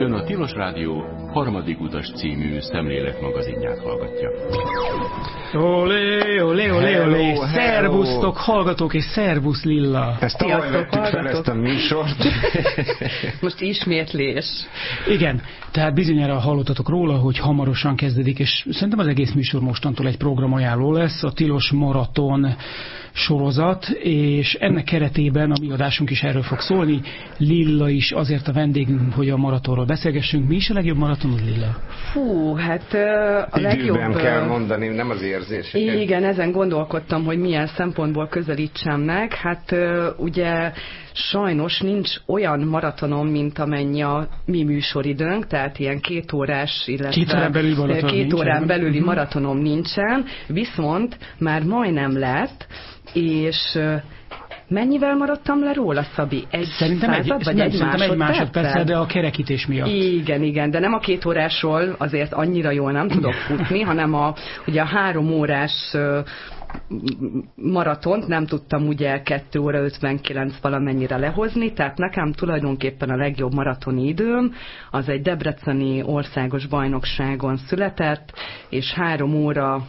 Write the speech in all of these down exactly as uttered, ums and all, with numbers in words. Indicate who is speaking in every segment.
Speaker 1: Ön a Tilos Rádió harmadik utas című szemléletmagazinját hallgatja.
Speaker 2: Olé, olé, olé, olé, szervusztok hallgatók, és szervusz Lilla.
Speaker 3: Ezt tavaly vettük fel ezt a műsort.
Speaker 4: Most ismétlés.
Speaker 2: Igen, tehát bizonyára hallottatok róla, hogy hamarosan kezdődik, és szerintem az egész műsor mostantól egy programajánló lesz, a Tilos Maraton sorozat, és ennek keretében a mi adásunk is erről fog szólni. Lilla is azért a vendégünk, hogy a maratonról beszélgessünk. Mi is a legjobb maratonod, Lilla?
Speaker 4: Fú, hát a
Speaker 3: Időben
Speaker 4: legjobb...
Speaker 3: Időben kell mondani, nem az érzéseket.
Speaker 4: Igen, ezen gondolkodtam, hogy milyen szempontból közelítsem meg. Hát ugye sajnos nincs olyan maratonom, mint amennyi a mi műsoridőnk, tehát ilyen két órás, illetve
Speaker 2: két órán belüli maraton
Speaker 4: két
Speaker 2: nincsen.
Speaker 4: órán belüli maratonom nincsen, viszont már majdnem lett, és mennyivel maradtam le róla, Szabi? Egy
Speaker 2: szerintem
Speaker 4: század,
Speaker 2: egy,
Speaker 4: vagy
Speaker 2: nem,
Speaker 4: egy
Speaker 2: szerintem egy
Speaker 4: másodperc,
Speaker 2: másodperc, de a kerekítés miatt.
Speaker 4: Igen, igen, de nem a két órásról azért annyira jól nem tudok futni, hanem a, ugye a három órás maratont nem tudtam ugye kettő óra ötvenkilenc valamennyire lehozni, tehát nekem tulajdonképpen a legjobb maratoni időm az egy debreceni országos bajnokságon született, és három óra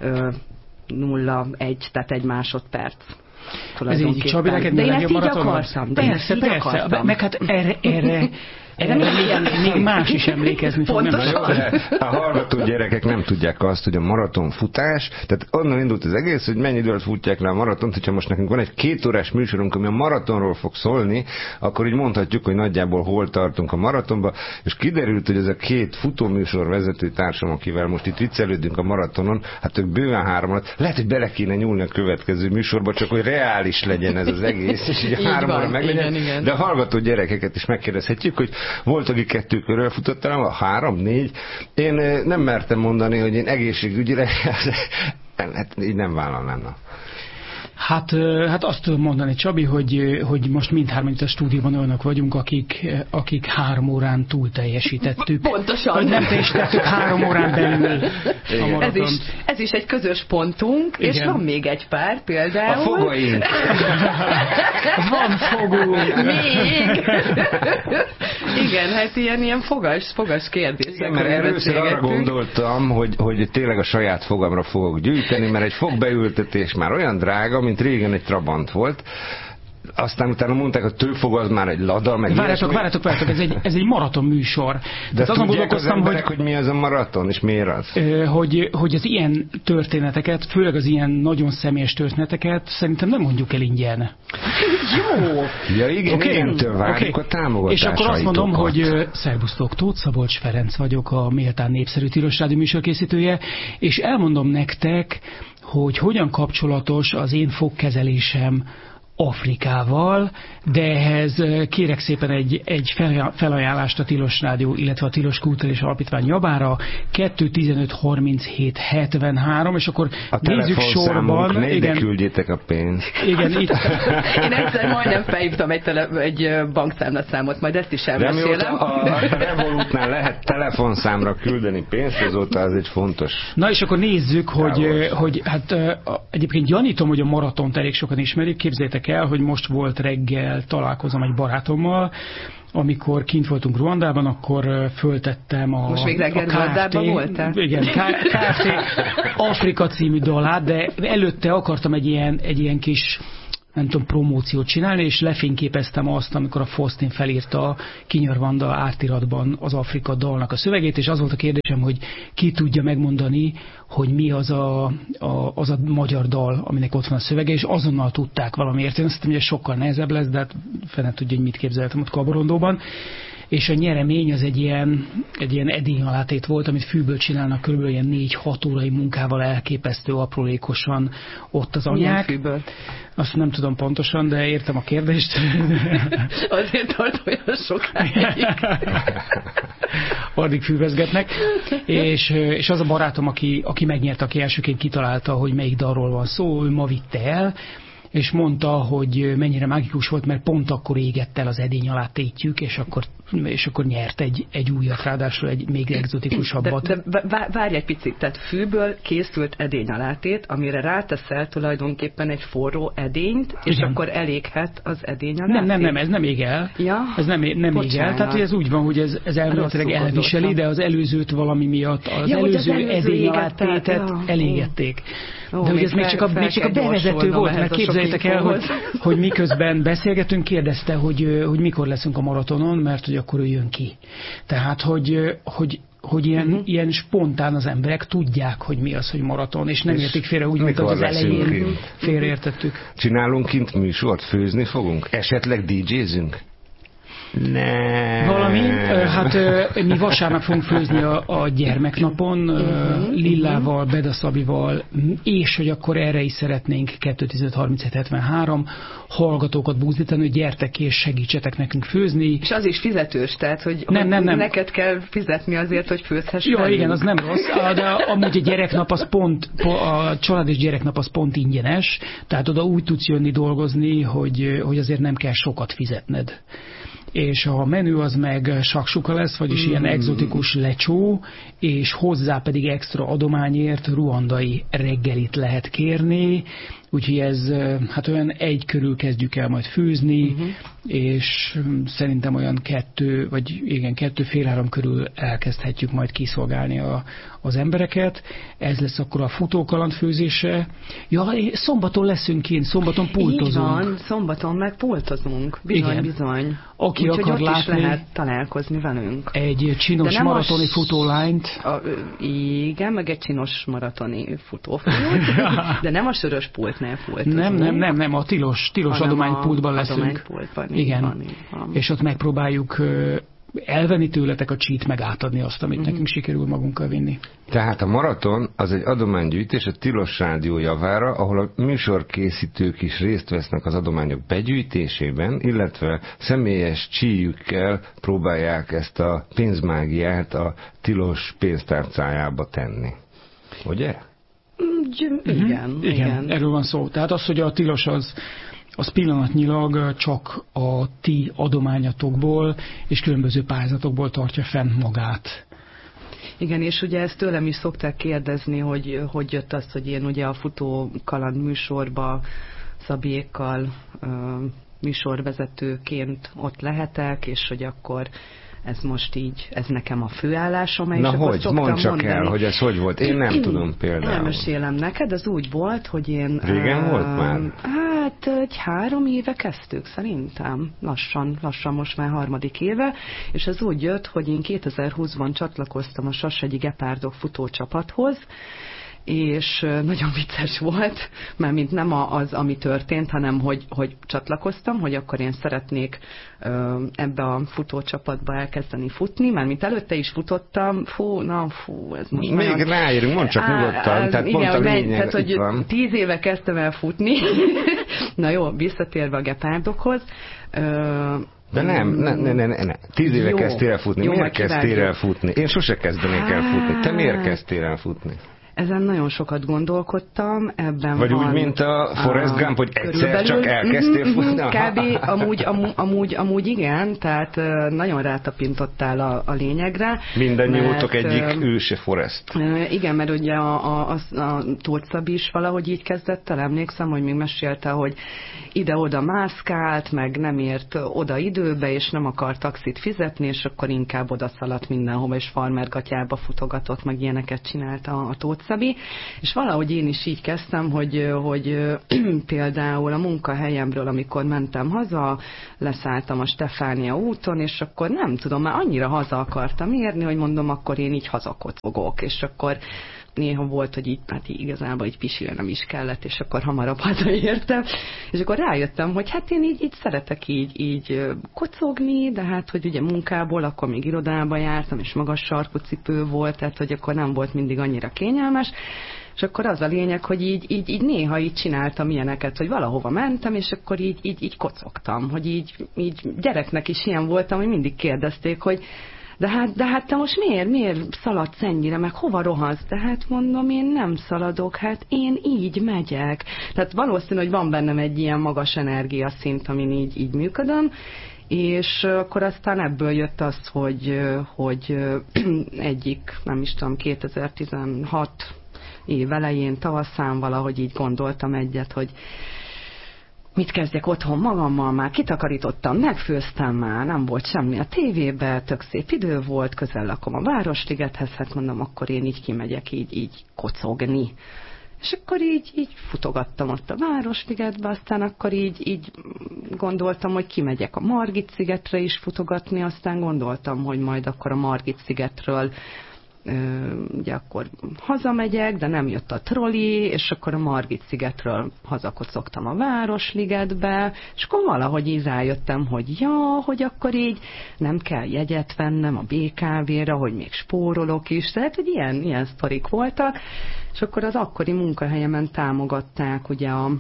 Speaker 4: nulla egy, tehát egy másodperc.
Speaker 2: Ez így, Csabi, neked
Speaker 4: de
Speaker 2: mi
Speaker 4: én
Speaker 2: legjobb
Speaker 4: ezt így
Speaker 2: maraton?
Speaker 4: akartam. De
Speaker 2: Persze,
Speaker 4: így
Speaker 2: persze,
Speaker 4: akartam.
Speaker 2: meg hát erre, erre Erre még, még más is emlékezni fog. Nem
Speaker 3: jó, a hallgató gyerekek nem tudják azt, hogy a maratonfutás, tehát onnan indult az egész, hogy mennyi időt futják le a maratont, hogyha most nekünk van egy két órás műsorunk, ami a maratonról fog szólni, akkor így mondhatjuk, hogy nagyjából hol tartunk a maratonba, és kiderült, hogy ez a két futóműsor vezető társam, akivel most itt viccelődünk a maratonon, hát ők bőven három alatt, lehet, hogy bele kéne nyúlni a következő műsorba, csak hogy reális legyen ez az egész, és így a három óra meglegyen. De a hallgató gyerekeket is megkérdezhetjük, hogy volt, aki kettő körül futott el, a három, négy. Én nem mertem mondani, hogy én egészségügyire, hát így nem vállalnám.
Speaker 2: Hát, hát azt tudom mondani, Csabi, hogy, hogy most mindhárman itt a stúdióban olyanok vagyunk, akik, akik három órán túl teljesítettük.
Speaker 4: Pontosan.
Speaker 2: Vagy nem teljesítettük három órán belül a maratont.
Speaker 4: Ez is, ez is egy közös pontunk, igen. És van még egy pár például.
Speaker 3: A fogaink.
Speaker 2: Van fogunk.
Speaker 4: Még. Igen, hát ilyen, ilyen fogas, fogas kérdés.
Speaker 3: Igen, mert először arra gondoltam, hogy, hogy tényleg a saját fogamra fogok gyűjteni, mert egy fogbeültetés már olyan drága, mint régen egy Trabant volt. Aztán utána mondták, hogy tőfog az már egy Lada, meg
Speaker 2: várjátok, várjátok, várjátok, ez egy, ez egy maraton műsor.
Speaker 3: De azon tudják az emberek, hogy... hogy mi az a maraton, és miért az?
Speaker 2: Hogy, hogy az ilyen történeteket, főleg az ilyen nagyon személyes történeteket szerintem nem mondjuk el ingyen.
Speaker 4: Jó!
Speaker 3: Ja igen, okay. Igentől várjuk okay. a támogatásaitokat.
Speaker 2: És akkor azt mondom, hogy szervusztok, Tóth Szabolcs Ferenc vagyok, a méltán népszerű Tilos Rádió műsorkészítője, és elmondom nektek, hogy hogyan kapcsolatos az én fogkezelésem Afrikával, de ehhez kérek szépen egy, egy felajánlást a Tilos Rádió, illetve a Tilos Kulturális Alapítvány javára, kettő tizenöt harminchét hetvenhárom, és akkor
Speaker 3: a
Speaker 2: nézzük sorban.
Speaker 3: Ne ide küldjétek a pénzt.
Speaker 2: Igen, itt.
Speaker 4: Én egyszer majdnem felhívtam egy, tele, egy bankszámlaszámot, majd ezt is elmesélem.
Speaker 3: A, a Revolutnál lehet telefonszámra küldeni pénzt, azóta az egy fontos.
Speaker 2: Na és akkor nézzük, hogy, hogy hát egyébként gyanítom, hogy a maratont elég sokan ismerik, képzeljétek el, hogy most volt reggel találkozom egy barátommal, amikor kint voltunk Ruandában, akkor föltettem a
Speaker 4: most még reggel Ruandában voltál?
Speaker 2: Igen, Kft. Afrika című dalát, de előtte akartam egy ilyen, egy ilyen kis nem tudom, promóciót csinálni, és lefényképeztem azt, amikor a Faustin felírta a Kinyarvanda átiratban az Afrika dalnak a szövegét, és az volt a kérdésem, hogy ki tudja megmondani, hogy mi az a, a, az a magyar dal, aminek ott van a szövege, és azonnal tudták valamiért. Én azt hiszem, hogy ez sokkal nehezebb lesz, de hát fene tudja, hogy mit képzeltem ott Kaborondóban. És a nyeremény az egy ilyen, egy ilyen edényalátét volt, amit fűből csinálnak körülbelül ilyen négy-hat órai munkával, elképesztő aprólékosan ott az anyák.
Speaker 4: Milyen fűből?
Speaker 2: Azt nem tudom pontosan, de értem a kérdést.
Speaker 4: Azért tart olyan sokáig.
Speaker 2: Addig fűvezgetnek. És, és az a barátom, aki, aki megnyerte, aki elsőként kitalálta, hogy melyik dalról van szó, ő ma vitte el, és mondta, hogy mennyire mágikus volt, mert pont akkor égett el az edény alá tétjük, és akkor, és akkor nyert egy, egy újat, ráadásul egy még egzotikusabbat.
Speaker 4: De, de várj egy picit, tehát fűből készült edény alátét, amire ráteszel tulajdonképpen egy forró edényt, és igen. akkor eléghet az edény alátét.
Speaker 2: Nem, nem, nem, ez nem ég el.
Speaker 4: Ja?
Speaker 2: Ez nem, nem ég el. Tehát ez úgy van, hogy ez, ez elméletileg elviseli, de az előzőt valami miatt, az ja, előző, előző edény alátétet ja. elégették.
Speaker 4: Ó,
Speaker 2: de hogy ez még csak a, még csak a bevezető volt, mert képzeljétek el, hogy, hogy miközben beszélgetünk, kérdezte, hogy, hogy mikor leszünk a maratonon, mert hogy akkor ő jön ki. Tehát, hogy, hogy hogy ilyen, uh-huh. ilyen spontán az emberek tudják, hogy mi az, hogy maraton, és nem és értik félre úgy, mint az elején félreértettük.
Speaker 3: Csinálunk kint műsort, főzni fogunk? Esetleg dé jézünk? Nem.
Speaker 2: Valami, hát mi vasárnap fogunk főzni a, a gyermeknapon, uh-huh. Lillával, Bedaszabival, és hogy akkor erre is szeretnénk kettő tizenöt harmincöt hetvenhárom hallgatókat buzdítani, hogy gyertek és segítsetek nekünk főzni.
Speaker 4: És az is fizetős, tehát hogy,
Speaker 2: nem, nem, nem.
Speaker 4: neked kell fizetni azért, hogy főzhess.
Speaker 2: Jó, igen, az nem rossz, de amúgy a gyereknap az pont, a család és gyereknap az pont ingyenes, tehát oda úgy tudsz jönni dolgozni, hogy, hogy azért nem kell sokat fizetned. És a menü az meg saksuka lesz, vagyis mm. ilyen egzotikus lecsó, és hozzá pedig extra adományért ruandai reggelit lehet kérni, úgyhogy ez hát olyan egy körül kezdjük el majd főzni, uh-huh. és szerintem olyan kettő, vagy igen, kettő fél három körül elkezdhetjük majd kiszolgálni a, az embereket. Ez lesz akkor a futókaland főzése. Ja, szombaton leszünk kint, szombaton pultozunk.
Speaker 4: Így van, szombaton meg pultozunk. Bizony, igen. bizony.
Speaker 2: Aki
Speaker 4: úgy,
Speaker 2: akar
Speaker 4: ott
Speaker 2: látni,
Speaker 4: is lehet találkozni velünk.
Speaker 2: Egy csinos maratoni a... futólányt.
Speaker 4: A, igen, meg egy csinos maratoni futófút, de nem a sörös pultnál pultozunk.
Speaker 2: Nem, nem, nem, nem, a tilos, tilos adománypultban leszünk.
Speaker 4: Adománypultban,
Speaker 2: igen.
Speaker 4: Van, van.
Speaker 2: És ott megpróbáljuk elvenni tőletek a cheat, meg átadni azt, amit uh-huh. nekünk sikerül magunkkal vinni.
Speaker 3: Tehát a maraton az egy adománygyűjtés a Tilos Rádió javára, ahol a műsorkészítők is részt vesznek az adományok begyűjtésében, illetve személyes csíjükkel próbálják ezt a pénzmágiát a Tilos pénztárcájába tenni. Ugye?
Speaker 4: Igen, uh-huh. igen, igen.
Speaker 2: Erről van szó. Tehát az, hogy a Tilos az az pillanatnyilag csak a ti adományatokból és különböző pályázatokból tartja fenn magát.
Speaker 4: Igen, és ugye ezt tőlem is szokták kérdezni, hogy hogy jött az, hogy én ugye a Futó Kaland műsorba Szabiékkal uh, műsorvezetőként ott lehetek, és hogy akkor ez most így, ez nekem a főállásom.
Speaker 3: Na hogy, mondd csak mondani, el, hogy ez hogy volt. Én nem tudom például.
Speaker 4: Elmesélem neked, az úgy volt, hogy én...
Speaker 3: Régen uh, volt már?
Speaker 4: Hát egy három éve kezdtük szerintem. Lassan, lassan most már harmadik éve, és ez úgy jött, hogy én kétezer-húszban csatlakoztam a Sassegyi Gepárdok futócsapathoz, és nagyon vicces volt, mert mint nem az, ami történt, hanem hogy, hogy csatlakoztam, hogy akkor én szeretnék ö, ebbe a futócsapatba elkezdeni futni, mert mint előtte is futottam, fú, na fú, ez most
Speaker 3: még nagyon... ráérünk, mondd csak nyugodtan, tehát
Speaker 4: igen,
Speaker 3: pont a lényeg,
Speaker 4: tehát, hogy tíz éve kezdtem el futni, na jó, visszatérve a gepárdokhoz, ö,
Speaker 3: de nem, ne, ne, ne, ne, ne. Tíz éve jó, kezdtél el futni. Jó, miért kezdtél el futni? Én sose kezdenék el futni. Te miért kezdtél el futni?
Speaker 4: Ezen nagyon sokat gondolkodtam, ebben
Speaker 3: vagy
Speaker 4: van...
Speaker 3: Vagy úgy, mint a Forrest Gump, hogy egyszer csak elkezdtél futni?
Speaker 4: Kb. amúgy, amúgy, amúgy, amúgy igen, tehát nagyon rátapintottál a, a lényegre.
Speaker 3: Mindennyiótok egyik őse Forrest.
Speaker 4: Igen, mert ugye a, a, a, a Tóth Szabi is valahogy így kezdett el, emlékszem, hogy még mesélte, hogy ide-oda mászkált, meg nem ért oda időbe, és nem akar taxit fizetni, és akkor inkább oda szaladt mindenhova, és farmergatyába futogatott, meg ilyeneket csinálta a Tóth Szabi. És valahogy én is így kezdtem, hogy, hogy például a munkahelyemről, amikor mentem haza, leszálltam a Stefánia úton, és akkor nem tudom, már annyira haza akartam érni, hogy mondom, akkor én így hazakocogok, és akkor néha volt, hogy így, hát így igazából így pisilnem is kellett, és akkor hamarabb hazaértem, és akkor rájöttem, hogy hát én így, így szeretek így, így kocogni, de hát, hogy ugye munkából, akkor még irodába jártam, és magas sarkú cipő volt, tehát, hogy akkor nem volt mindig annyira kényelmes, és akkor az a lényeg, hogy így, így, így néha így csináltam ilyeneket, hogy valahova mentem, és akkor így, így, így kocogtam, hogy így, így gyereknek is ilyen voltam, hogy mindig kérdezték, hogy de hát, de hát te most miért, miért szaladsz ennyire, meg hova rohansz? De hát mondom, én nem szaladok, hát én így megyek. Tehát valószínű, hogy van bennem egy ilyen magas energiaszint, amin így, így működöm, és akkor aztán ebből jött az, hogy, hogy egyik, nem is tudom, kétezer-tizenhat év elején, tavaszán valahogy így gondoltam egyet, hogy mit kezdjek otthon magammal, már kitakarítottam, megfőztem már, nem volt semmi a tévében, tök szép idő volt, közel lakom a Városligethez, hát mondom, akkor én így kimegyek így, így kocogni. És akkor így, így futogattam ott a Városligetbe, aztán akkor így, így gondoltam, hogy kimegyek a Margit-szigetre is futogatni, aztán gondoltam, hogy majd akkor a Margit-szigetről ugye akkor hazamegyek, de nem jött a troli, és akkor a Margit-szigetről hazakocogtam a Városligetbe, és akkor valahogy így rájöttem, hogy ja, hogy akkor így nem kell jegyet vennem a bé ká vé-ra, hogy még spórolok is, tehát hogy ilyen, ilyen sztorik voltak, és akkor az akkori munkahelyemen támogatták ugye a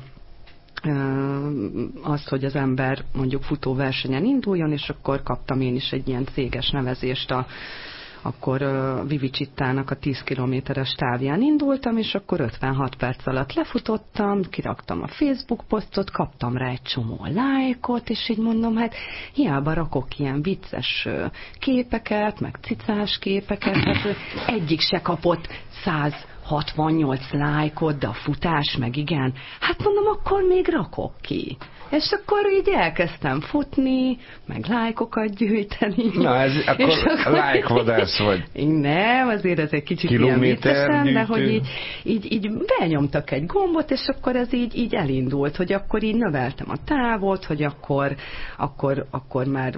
Speaker 4: azt, hogy az ember mondjuk futóversenyen induljon, és akkor kaptam én is egy ilyen céges nevezést a akkor uh, Vivicsittának a tíz kilométeres távján indultam, és akkor ötvenhat perc alatt lefutottam, kiraktam a Facebook posztot, kaptam rá egy csomó lájkot, és így mondom, hát hiába rakok ilyen vicces uh, képeket, meg cicás képeket, hát uh, egyik se kapott százhatvannyolc lájkot, de a futás meg igen. Hát mondom, akkor még rakok ki. És akkor így elkezdtem futni, meg lájkokat gyűjteni.
Speaker 3: Na, ez akkor, akkor lájkvadász vagy.
Speaker 4: Nem, azért ez egy kicsit ilyen viccesen, de hogy így, így, így benyomtak egy gombot, és akkor ez így, így elindult, hogy akkor így növeltem a távot, hogy akkor, akkor, akkor már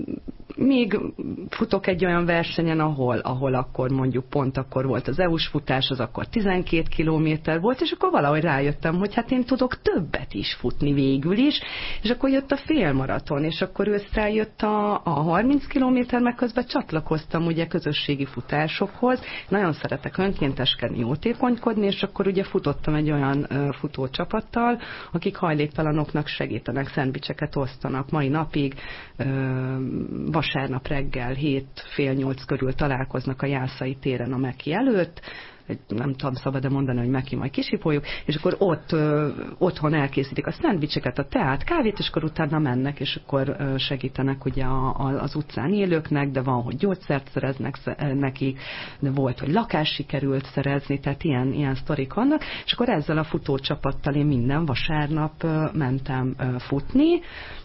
Speaker 4: még futok egy olyan versenyen, ahol, ahol akkor mondjuk pont akkor volt az é u-s futás, az akkor tizenkét kilométer volt, és akkor valahogy rájöttem, hogy hát én tudok többet is futni végül is, és akkor jött a félmaraton, és akkor ősszel jött a, a harminc kilométer, meg közben csatlakoztam ugye közösségi futásokhoz. Nagyon szeretek önkénteskedni, jótékonykodni, és akkor ugye futottam egy olyan uh, futócsapattal, akik hajléktalanoknak segítenek, szendvicseket osztanak mai napig, uh, vasárnap reggel hét fél nyolc körül találkoznak a Jászai téren a Meki előtt, nem tudom, szabad-e mondani, hogy Meki, majd kisipoljuk, és akkor ott ö, otthon elkészítik a szendvicseket, a teát, kávét, és akkor utána mennek, és akkor ö, segítenek ugye a, a, az utcán élőknek, de van, hogy gyógyszert szereznek nekik, de volt, hogy lakást sikerült szerezni, tehát ilyen, ilyen sztorik vannak, és akkor ezzel a futócsapattal én minden vasárnap ö, mentem ö, futni,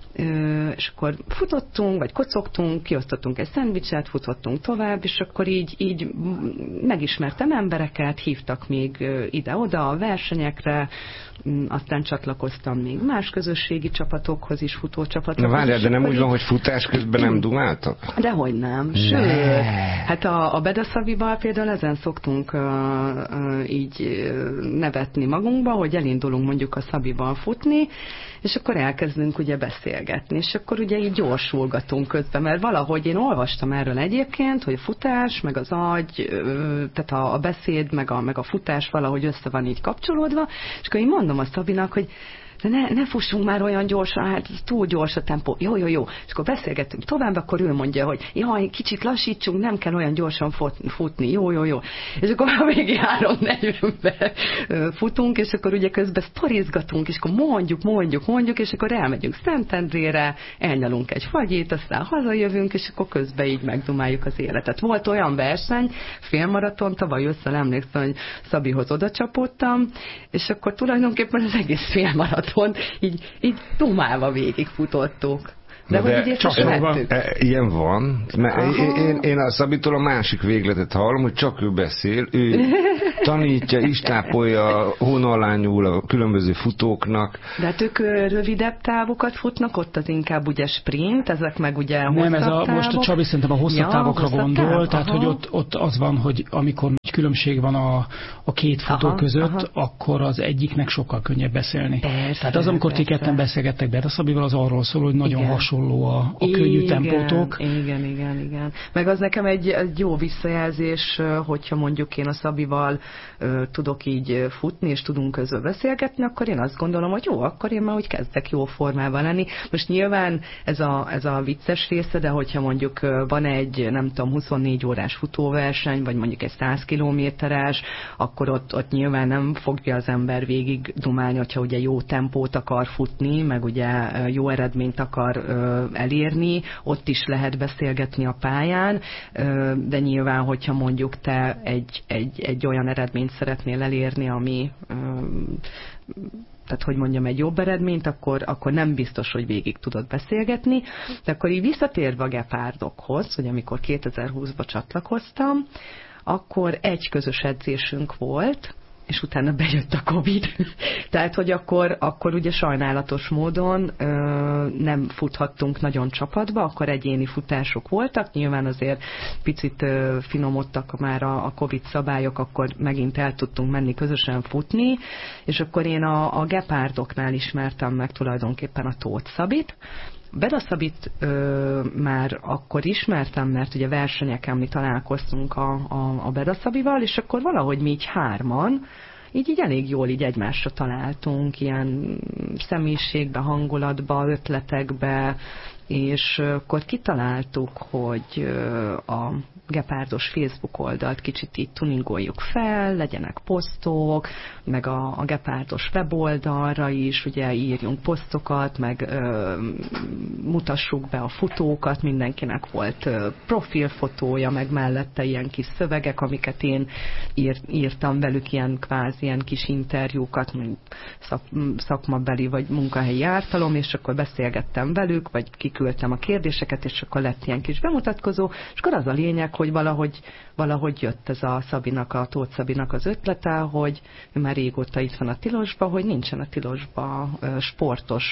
Speaker 4: és akkor futottunk, vagy kocogtunk, kiosztottunk egy szendvicset, futottunk tovább, és akkor így, így megismertem embereket, hívtak még ide-oda a versenyekre, aztán csatlakoztam még más közösségi csapatokhoz is, futócsapatokhoz.
Speaker 3: Na várjál, de nem úgy van, hogy futás közben nem dumáltak?
Speaker 4: Dehogy nem, sőt. Ne. Hát a, a Bedaszavival például ezen szoktunk uh, uh, így nevetni magunkba, hogy elindulunk mondjuk a Szabiban futni, és akkor elkezdünk ugye beszélgetni, és akkor ugye így gyorsulgatunk közben, mert valahogy én olvastam erről egyébként, hogy a futás, meg az agy, tehát a, a beszéd, meg a, meg a futás valahogy össze van így kapcsolódva, és akkor én mondom a Szabinak, hogy de ne, ne fussunk már olyan gyorsan, hát túl gyors a tempó. Jó, jó, jó. És akkor beszélgettünk tovább, akkor ő mondja, hogy jaj, kicsit lassítsunk, nem kell olyan gyorsan futni. Jó, jó, jó. És akkor már végig három negyvenbe futunk, és akkor ugye közben sztorizgatunk, és akkor mondjuk, mondjuk, mondjuk, és akkor elmegyünk Szentendrére, elnyalunk egy fagyit, aztán hazajövünk, és akkor közben így megdumáljuk az életet. Volt olyan verseny, félmaraton, tavaly össze emlékszem, hogy Szabihoz oda csapódtam, és akkor tulajdonképpen az egész félmaraton így, így dumálva végigfutottuk. De, de hogy így csak vettük.
Speaker 3: Ilyen van. Én, én a Szabitól a másik végletet hallom, hogy csak ő beszél, ő tanítja, istápolja, hónalányul a különböző futóknak.
Speaker 4: De hát ők rövidebb távokat futnak, ott az inkább ugye sprint, ezek meg ugye
Speaker 2: nem, ez a, most a Csabi szerintem a hosszabb ja, távokra hosszabb gondol, táv, tehát aha. Hogy ott, ott az van, hogy amikor nagy különbség van a, a két futó
Speaker 5: aha,
Speaker 2: között,
Speaker 5: aha.
Speaker 2: akkor az egyiknek sokkal könnyebb beszélni.
Speaker 5: Persze,
Speaker 2: Tehát az, amikor ti ketten beszélgettek Berta Szabival, az arról szól, hogy nagyon igen. hasonló a, a könnyű tempótok.
Speaker 5: Igen, igen, igen. Meg az nekem egy, egy jó visszajelzés, hogyha mondjuk én a Szabival uh, tudok így futni, és tudunk közben beszélgetni, akkor én azt gondolom, hogy jó, akkor én már úgy kezdek jó formában lenni. Most nyilván ez a, ez a vicces része, de hogyha mondjuk van egy, nem tudom, huszonnégy órás futóverseny, vagy mondjuk egy száz kilométeres, akkor ott, ott nyilván nem fogja az ember végig dumálni, hogyha ugye jó tempót akar futni, meg ugye jó eredményt akar elérni, ott is lehet beszélgetni a pályán, de nyilván, hogyha mondjuk te egy, egy, egy olyan eredményt szeretnél elérni, ami tehát, hogy mondjam, egy jobb eredményt, akkor, akkor nem biztos, hogy végig tudod beszélgetni. De akkor így visszatérve a gepárdokhoz, hogy amikor kétezer-húszban csatlakoztam, akkor egy közös edzésünk volt, és utána bejött a Covid. Tehát, hogy akkor, akkor ugye sajnálatos módon ö, nem futhattunk nagyon csapatba, akkor egyéni futások voltak, nyilván azért picit ö, finomodtak már a, a Covid szabályok, akkor megint el tudtunk menni közösen futni, és akkor én a, a gepárdoknál ismertem meg tulajdonképpen a Tóth Szabit. Berta Szabit ö, már akkor ismertem, mert ugye versenyeken mi találkoztunk a, a, a Berta Szabival, és akkor valahogy mi így hárman, így, így elég jól így egymásra találtunk, ilyen személyiségbe, hangulatba, ötletekbe, és akkor kitaláltuk, hogy a gepárdos Facebook oldalt kicsit így tuningoljuk fel, legyenek posztok, meg a, a gepárdos weboldalra is, ugye írjunk posztokat, meg ö, mutassuk be a futókat, mindenkinek volt ö, profilfotója, meg mellette ilyen kis szövegek, amiket én ír, írtam velük, ilyen kvázi ilyen kis interjúkat, szak, szakmabeli vagy munkahelyi ártalom, és akkor beszélgettem velük, vagy kiküldtem a kérdéseket, és akkor lett ilyen kis bemutatkozó, és akkor az a lényeg, hogy valahogy, valahogy jött ez a Szabinak, a Tóth Szabinak az ötlete, hogy már régóta itt van a Tilosba, hogy nincsen a Tilosba sportos,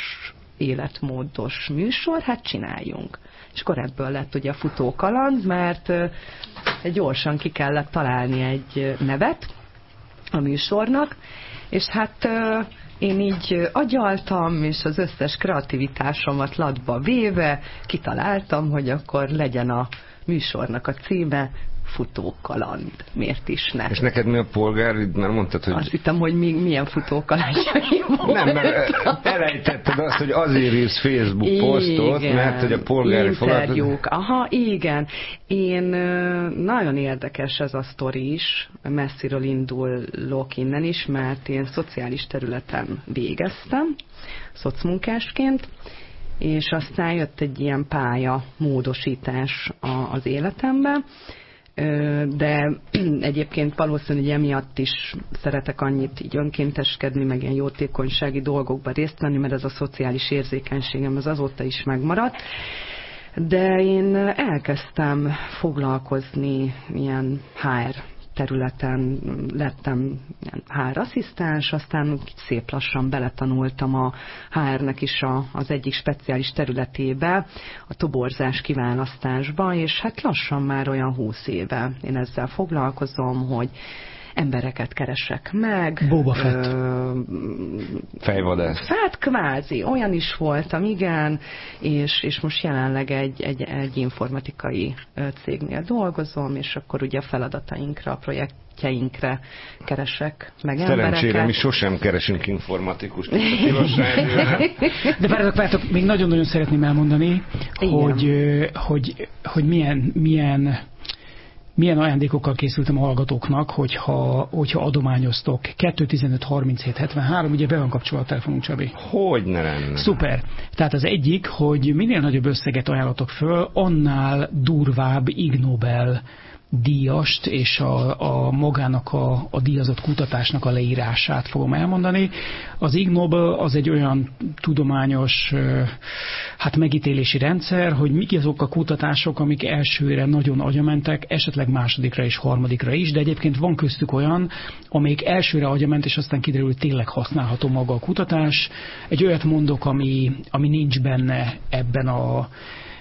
Speaker 5: életmódos műsor, hát csináljunk. És akkor ebből lett ugye a futókaland, mert gyorsan ki kellett találni egy nevet a műsornak, és hát én így agyaltam, és az összes kreativitásomat latba véve kitaláltam, hogy akkor legyen a műsornak a címe Futókaland. Miért is ne?
Speaker 3: És neked mi a polgár? Már mondtad, hogy...
Speaker 5: Azt hittem, hogy mi, milyen futókalandjai voltak. Nem, mert
Speaker 3: elejtetted azt, hogy azért írsz Facebook igen, posztot, mert hogy a polgári
Speaker 5: foglalkozás... Aha, igen. Én nagyon érdekes ez a sztori is. Messziről indulok innen is, mert én szociális területen végeztem, szocmunkásként, és aztán jött egy ilyen pálya módosítás az életemben, de egyébként valószínűleg emiatt is szeretek annyit így önkénteskedni, meg ilyen jótékonysági dolgokban részt venni, mert ez a szociális érzékenységem az azóta is megmaradt. De én elkezdtem foglalkozni ilyen há er területen, lettem há er asszisztens, aztán szép lassan beletanultam a há er-nek is a, az egyik speciális területébe, a toborzás kiválasztásba, és hát lassan már olyan húsz éve én ezzel foglalkozom, hogy embereket keresek meg.
Speaker 2: Boba Fett.
Speaker 5: Ö,
Speaker 3: Fejvadász.
Speaker 5: Hát kvázi, olyan is voltam, igen, és, és most jelenleg egy, egy, egy informatikai cégnél dolgozom, és akkor ugye a feladatainkra, a projektjeinkre keresek meg
Speaker 3: Szerencsére
Speaker 5: embereket.
Speaker 3: Szerencsére mi sosem keresünk informatikust.
Speaker 2: De várjatok, várjatok, még nagyon-nagyon szeretném elmondani, hogy, hogy, hogy milyen, milyen milyen ajándékokkal készültem a hallgatóknak, hogyha, hogyha adományoztok. kettő tizenöt harminchét hetvenhárom, ugye be van kapcsolva a telefonunk, Csabi.
Speaker 3: Hogy ne lenne.
Speaker 2: Szuper. Tehát az egyik, hogy minél nagyobb összeget ajánlatok föl, annál durvább Ig Nobel díjast és a, a magának a, a díjazott kutatásnak a leírását fogom elmondani. Az Ig Nobel az egy olyan tudományos hát megítélési rendszer, hogy mik azok a kutatások, amik elsőre nagyon agyamentek, esetleg másodikra és harmadikra is, de egyébként van köztük olyan, amelyik elsőre agyament, és aztán kiderül, hogy tényleg használható maga a kutatás. Egy olyat mondok, ami, ami nincs benne ebben a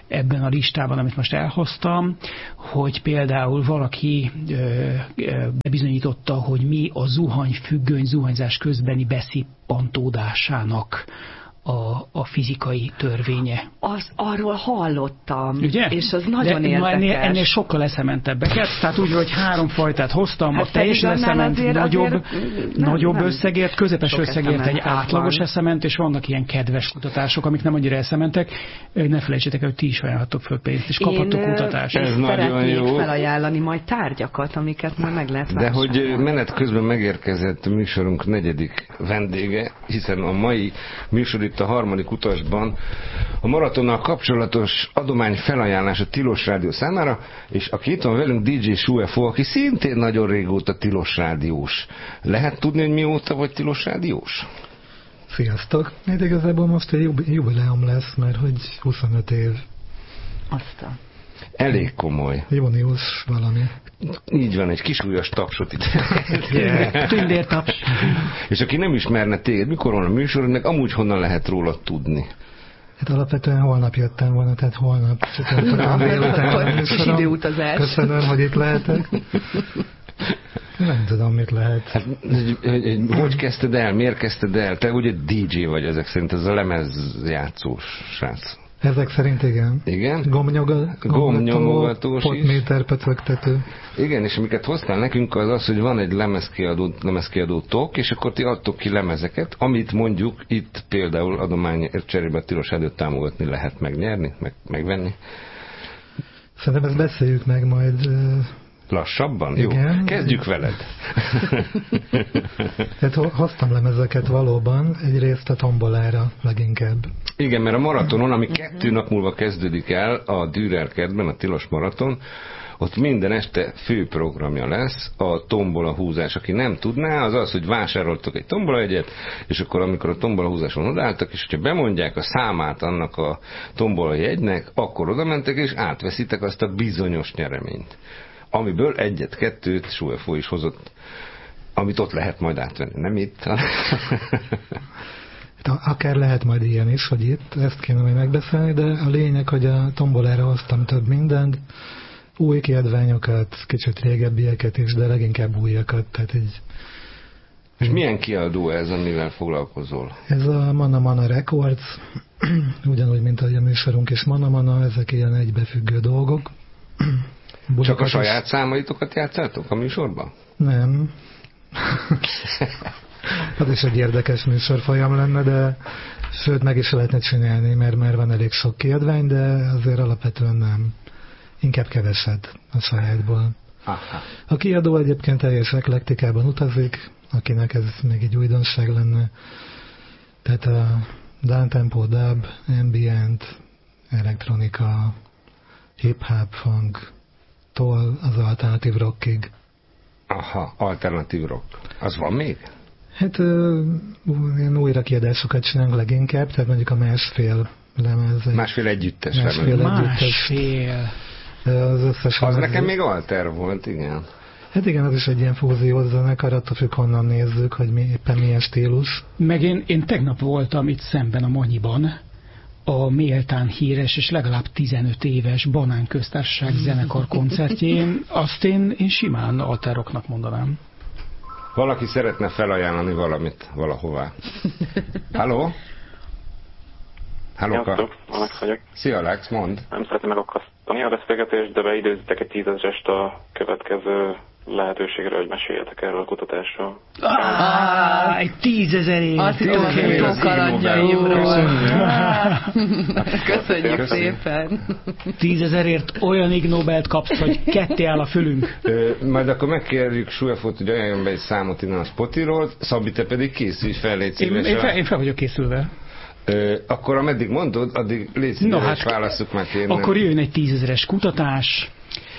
Speaker 2: ebben a listában, amit most elhoztam, hogy például valaki bebizonyította, hogy mi a zuhanyfüggöny zuhanyzás közbeni beszippantódásának A, a fizikai törvénye.
Speaker 5: Az, arról hallottam,
Speaker 2: ugye?
Speaker 5: És az nagyon
Speaker 2: de
Speaker 5: érdekes.
Speaker 2: Ennél, ennél sokkal eszementebbeket, tehát úgy, hogy három fajtát hoztam, hát a teljesen eszement
Speaker 5: azért,
Speaker 2: nagyobb,
Speaker 5: azért
Speaker 2: nagyobb
Speaker 5: nem,
Speaker 2: összegért, közepes összegért egy átlagos
Speaker 5: van.
Speaker 2: eszement, és vannak ilyen kedves kutatások, amik nem annyira eszementek. Ne felejtsétek el, hogy ti is ajánlhattok föl pénzt, és kaphattok
Speaker 5: Én,
Speaker 2: kutatást.
Speaker 5: Ez
Speaker 3: nagyon
Speaker 5: szeretnék
Speaker 3: jó.
Speaker 5: felajánlani majd tárgyakat, amiket már meg lehet
Speaker 3: De
Speaker 5: vásárolni.
Speaker 3: hogy menet közben megérkezett műsorunk negyedik vendége, hiszen a mai műsor itt a harmadik utasban a maratonnal kapcsolatos adomány felajánlás a Tilos Rádió számára, és aki itt van velünk dé dzsé Shuefo, aki szintén nagyon régóta Tilos Rádiós. Lehet tudni, hogy mióta vagy Tilos Rádiós?
Speaker 6: Sziasztok! Hát igazából most egy jubileum lesz, mert hogy huszonöt év.
Speaker 5: Aztán.
Speaker 3: Elég komoly.
Speaker 6: Június valami.
Speaker 3: Így van, egy kis újas tapsot itt.
Speaker 2: Tündér taps.
Speaker 3: És aki nem ismerne téged, mikor van a műsorod, meg amúgy honnan lehet róla tudni?
Speaker 6: Hát alapvetően holnap jöttem volna, tehát holnap csütörtökön délután.
Speaker 5: Kis időutazás.
Speaker 6: Köszönöm, hogy itt lehetek. Nem tudom, mit lehet.
Speaker 3: Hát, hogy, hogy, hogy kezdted el, miért kezdted el? Te ugye dé dzsé vagy ezek szerint, ez a lemezjátszós srác.
Speaker 6: Ezek szerint igen.
Speaker 3: Igen?
Speaker 6: Gomnyogató,
Speaker 3: Gomnyomogatós is.
Speaker 6: potméter, pöcögtető.
Speaker 3: Igen, és amiket hoztál nekünk az az, hogy van egy lemezkiadó, lemezkiadótok, és akkor ti adtok ki lemezeket, amit mondjuk itt például adományért cserébe a Tilos Rádiót támogatni lehet megnyerni, meg, megvenni.
Speaker 6: Szerintem ezt beszéljük meg majd.
Speaker 3: Lassabban?
Speaker 6: Igen.
Speaker 3: Jó, kezdjük veled.
Speaker 6: Tehát hoztam lemezeket valóban, egyrészt a tombolára leginkább.
Speaker 3: Igen, mert a maratonon, ami kettő nap múlva kezdődik el a Dürer kertben, a Tilos Maraton, ott minden este főprogramja lesz a tombola húzás. Aki nem tudná, az az, hogy vásároltok egy tombola egyet, és akkor amikor a tombola húzáson odaálltak, és hogyha bemondják a számát annak a tombola jegynek, akkor oda mentek, és átveszitek azt a bizonyos nyereményt, amiből egyet-kettőt Shuefo is hozott, amit ott lehet majd átvenni. Nem itt?
Speaker 6: Akár lehet majd ilyen is, hogy itt, ezt kéne majd megbeszélni, de a lényeg, hogy a tombolára hoztam több mindent, új kiadványokat, kicsit régebbieket is, de leginkább újakat, tehát így.
Speaker 3: És milyen kiadó ez, amivel foglalkozol?
Speaker 6: Ez a Mana Mana Records, ugyanúgy, mint ahogy a műsorunk is Mana Mana, ezek ilyen egybefüggő dolgok.
Speaker 3: Csak a saját számaitokat játszátok a műsorban?
Speaker 6: Nem. Az is egy érdekes műsorfolyam lenne, de sőt meg is lehetne csinálni, mert már van elég sok kiadvány, de azért alapvetően nem. Inkább keveset a sajátból.
Speaker 3: Aha.
Speaker 6: A kiadó egyébként teljes eklektikában utazik, akinek ez még egy újdonság lenne. Tehát a downtempo, dub, ambient, elektronika, hip-hop, funk, tól az alternatív rockig.
Speaker 3: Aha, alternatív rock. Az van még?
Speaker 6: Hát uh, ilyen újra kiadásokat csinálunk leginkább, tehát mondjuk a másfél lemez.
Speaker 3: Másfél együttes
Speaker 6: másfél
Speaker 3: lemez.
Speaker 6: együttes.
Speaker 2: Másfél.
Speaker 6: Az összes
Speaker 3: Az
Speaker 6: lemez.
Speaker 3: nekem még alter volt, igen.
Speaker 6: Hát igen, az is egy ilyen fúziós zenekar, attól függ, honnan nézzük, hogy mi, éppen milyen stílus.
Speaker 2: Meg én, én tegnap voltam itt szemben a Manyiban, a méltán híres és legalább tizenöt éves Banán Köztársaság zenekar koncertjén. Azt én, én simán alteroknak mondanám.
Speaker 3: Valaki szeretne felajánlani valamit valahová. Halló? Hallóka?
Speaker 7: Sziasztok, Alex vagyok.
Speaker 3: Szia Alex, mondd.
Speaker 7: Nem szeretném megakasztani a beszélgetést, de beidőzitek egy tízezrest a következő lehetőségre, hogy meséljetek erről a kutatásról.
Speaker 2: Ah, egy tízezerért!
Speaker 5: Azt hittem, hogy
Speaker 3: Oké,
Speaker 5: okay,
Speaker 3: az
Speaker 5: kalandjaimról.
Speaker 3: Köszönjük.
Speaker 5: Köszönjük
Speaker 3: Köszönjük.
Speaker 5: szépen.
Speaker 2: Tízezerért olyan Ig Nobelt kapsz, hogy ketté áll a fülünk.
Speaker 3: Ö, majd akkor megkérjük Shuefót, hogy ajánljon be egy számot innen a Spotify-ról, Szabi, te pedig készülj fel, légy
Speaker 2: Én,
Speaker 3: szíves.
Speaker 2: én, fel, én fel vagyok készülve.
Speaker 3: Ö, akkor ameddig mondod, addig légy szíves,
Speaker 2: No, hát,
Speaker 3: válasszuk meg kérni.
Speaker 2: Akkor jön egy tízezeres kutatás.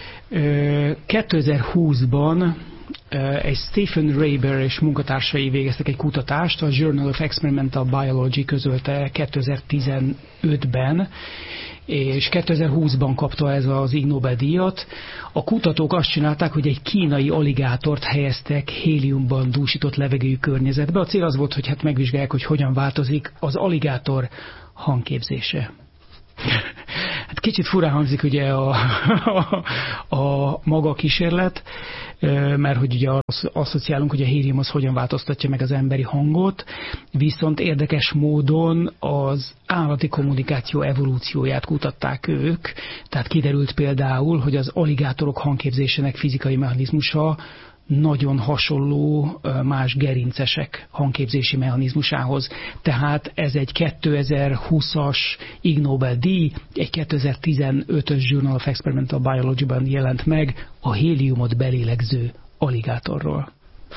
Speaker 2: kétezer-húszban egy Stephen Raber és munkatársai végeztek egy kutatást, a Journal of Experimental Biology közölte kétezer-tizenötben, és kétezer-húszban kapta ez az Ig Nobel-díjat. A kutatók azt csinálták, hogy egy kínai aligátort helyeztek héliumban dúsított levegőjű környezetbe. A cél az volt, hogy hát megvizsgálják, hogy hogyan változik az aligátor hangképzése. Hát kicsit furán hangzik ugye a, a, a maga kísérlet, mert hogy ugye asszociálunk, hogy a hélium az hogyan változtatja meg az emberi hangot, viszont érdekes módon az állati kommunikáció evolúcióját kutatták ők, tehát kiderült például, hogy az aligátorok hangképzésének fizikai mechanizmusa nagyon hasonló más gerincesek hangképzési mechanizmusához. Tehát ez egy kétezer-húszas Ig Nobel-díj, egy kétezer-tizenötös Journal of Experimental Biology-ban jelent meg a héliumot belélegző aligátorról.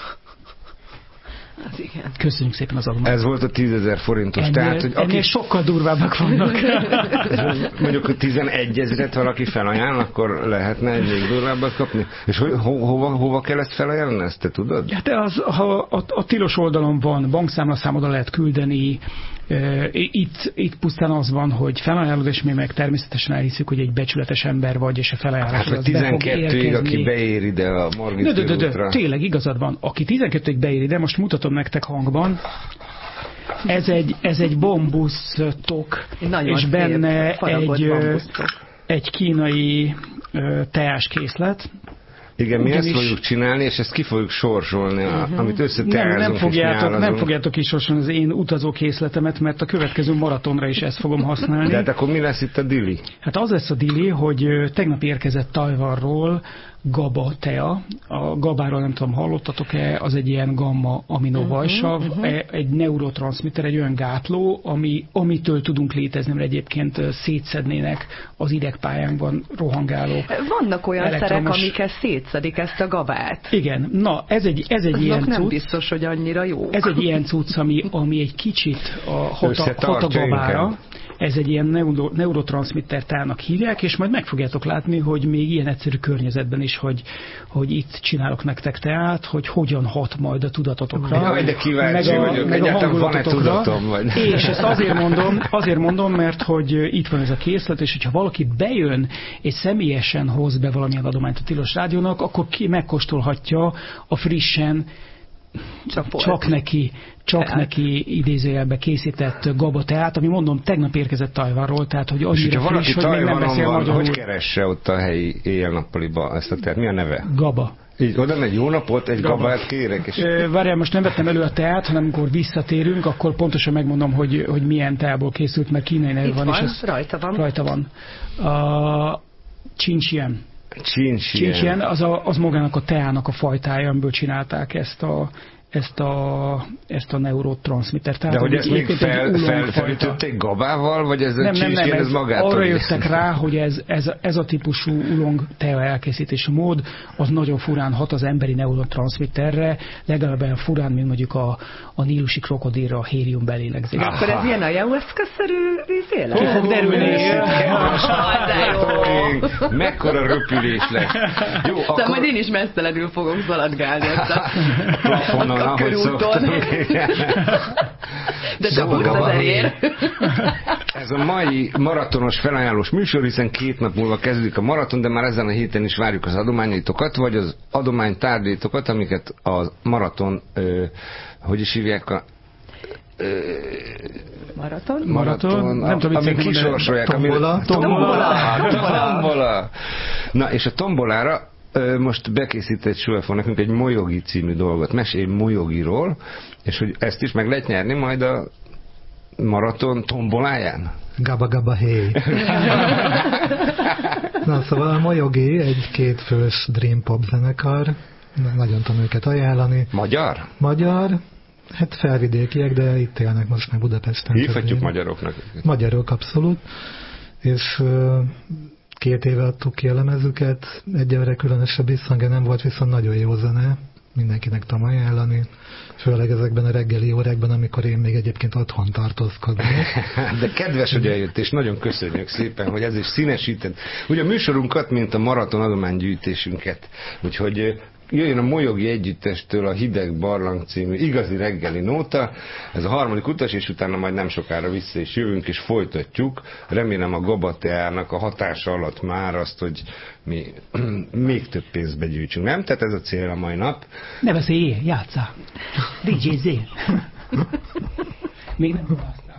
Speaker 5: Az igen.
Speaker 2: Köszönjük szépen az adományt.
Speaker 3: Ez volt a tízezer forintos.
Speaker 2: Ennél,
Speaker 3: tehát, hogy aki...
Speaker 2: ennél sokkal durvábbak vannak.
Speaker 3: Mondjuk, hogy tizenegy ezret valaki felajánl, akkor lehetne egy még durvábbat kapni. És ho, ho, hova, hova kell ezt felajánlani, ezt te tudod?
Speaker 2: Hát az, ha a, a tilos oldalon van, bankszámlaszámodra lehet küldeni, Itt, itt pusztán az van, hogy felajánlod, és mi meg természetesen elhiszük, hogy egy becsületes ember vagy, és a felajánlás
Speaker 3: hát,
Speaker 2: az be fog érkezni.
Speaker 3: aki beér ide a Margit
Speaker 2: de, de, de,
Speaker 3: körútra.
Speaker 2: Tényleg igazad van. Aki tizenkettőig beér ide, most mutatom nektek hangban, ez egy, ez egy bambusztok, és benne egy, egy kínai teáskészlet.
Speaker 3: Igen, mi
Speaker 2: ugyanis...
Speaker 3: ezt fogjuk csinálni, és ezt ki fogjuk sorsolni, uh-huh. amit összeteázunk
Speaker 2: nem, nem fogjátok,
Speaker 3: és
Speaker 2: nem fogjátok kisorsolni az én utazókészletemet, mert a következő maratonra is ezt fogom használni.
Speaker 3: De hát akkor mi lesz itt a dili?
Speaker 2: Hát az lesz a dili, hogy tegnap érkezett Tajvanról GABA tea. A GABáról nem tudom, hallottatok-e, az egy ilyen gamma aminovajsav, uh-huh, uh-huh. egy neurotranszmitter, egy olyan gátló, ami, amitől tudunk létezni, mert egyébként szétszednének az idegpályánkban rohangáló.
Speaker 5: Vannak olyan
Speaker 2: elektromos...
Speaker 5: szerek, amiket szétszedik ezt a gabát.
Speaker 2: Igen, na ez egy, ez egy ilyen
Speaker 5: nem
Speaker 2: cucc.
Speaker 5: biztos, hogy annyira jó.
Speaker 2: Ez egy ilyen cucc, ami, ami egy kicsit a hat a, hat a gabára. Inkább. Ez egy ilyen neuro, neurotranszmitter tának hívják, és majd meg fogjátok látni, hogy még ilyen egyszerű környezetben is, hogy, hogy itt csinálok nektek teát, hogy hogyan hat majd a tudatotokra.
Speaker 3: Jaj, de kíváncsi vagyok, egyáltalán van-e tudatom? Vagy?
Speaker 2: És ezt azért mondom, azért mondom, mert hogy itt van ez a készlet, és hogyha valaki bejön és személyesen hoz be valamilyen adományt a Tilos Rádiónak, akkor ki megkóstolhatja a frissen Csak, csak neki, csak tehát. neki idézőjelbe készített GABA teát, ami mondom, tegnap érkezett Tajvanról, tehát hogy annyira friss, hogy még nem beszél magyarul.
Speaker 3: Hogy keresse ott a helyi éjjel-nappaliba ezt a teát? Mi a neve?
Speaker 2: GABA.
Speaker 3: Így, oda megy, jó napot, egy GABA. Gabát kérek. És...
Speaker 2: Várjál, most nem vettem elő a teát, hanem amikor visszatérünk, akkor pontosan megmondom, hogy, hogy milyen teából készült, mert kínai neve van.
Speaker 5: van,
Speaker 2: és ez
Speaker 5: rajta van.
Speaker 2: Rajta van. A Csincsian.
Speaker 3: Csincsian.
Speaker 2: Az, a, az magának a teának a fajtája, amiből csinálták ezt a, ezt a, ezt a neurotranszmittert.
Speaker 3: De hogy ezt még fel, felfelütötték gabával, vagy ez
Speaker 2: nem,
Speaker 3: a
Speaker 2: nem, nem,
Speaker 3: ez, ez magától?
Speaker 2: Arra jöttek rá, hogy ez, ez, ez a típusú ulong tea elkészítési mód, az nagyon furán hat az emberi neurotranszmitterre, legalább olyan furán, mint mondjuk a, a nílusi krokodilra a hélium belélegzik.
Speaker 5: Akkor ez ilyen ayahuasca-szerű vízélet?
Speaker 2: Ki fog derülni.
Speaker 3: Mekkora röpülés lesz. Jó,
Speaker 5: akkor... Szóval majd én is mesztelenül fogok szaladgálni ezt a
Speaker 3: plafonon,
Speaker 5: a körúton. De csak húsz ezerért.
Speaker 3: Ez a mai maratonos felajánlós műsor, hiszen két nap múlva kezdődik a maraton, de már ezen a héten is várjuk az adományaitokat, vagy az adománytárgyaitokat, amiket a maraton, ö, hogy is hívják a ö,
Speaker 5: Maraton?
Speaker 2: Maraton. Nem tudom,
Speaker 3: amit kisorsolják.
Speaker 2: Tombola.
Speaker 3: Tombola. Tombola. Na, és a tombolára most bekészített Suefon nekünk egy Mojogi című dolgot. Mesélj Mojogiról, és hogy ezt is meg lehet nyerni majd a maraton tomboláján?
Speaker 6: Gaba Gaba Hey. Na, szóval a Mojogi egy kétfős dream pop zenekar. Nagyon tudom őket ajánlani.
Speaker 3: Magyar?
Speaker 6: Magyar. Hát felvidékiek, de itt élnek most meg Budapesten.
Speaker 3: Hívhatjuk magyaroknak.
Speaker 6: Magyarok, abszolút. És két éve adtuk ki a lemezüket, egyelőre különösebb visszhangja nem volt, viszont nagyon jó zene, mindenkinek tudom ajánlani, főleg ezekben a reggeli órákban, amikor én még egyébként otthon tartózkodnék.
Speaker 3: De kedves, hogy eljött, és nagyon köszönjük szépen, hogy ez is színesített. Ugye a műsorunkat, mint a maraton adománygyűjtésünket, úgyhogy jöjjön a Mojogi Együttestől a Hideg Barlang című igazi reggeli nóta. Ez a harmadik utas, és utána majd nem sokára vissza is jövünk, és folytatjuk. Remélem a gabateának a hatása alatt már azt, hogy mi még több pénzbe gyűjtsünk, nem? Tehát ez a cél a mai nap.
Speaker 2: Ne beszélj, játsszál. dé dzsé Zé. Még nem.